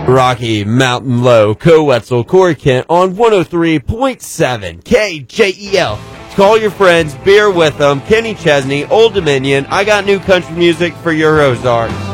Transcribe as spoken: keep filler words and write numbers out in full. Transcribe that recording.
Rocky Mountain Low, Co-Wetzel, Corey Kent on one oh three point seven K J E L. Call your friends, beer with them. Kenny Chesney, Old Dominion. I got new country music for your Ozarks.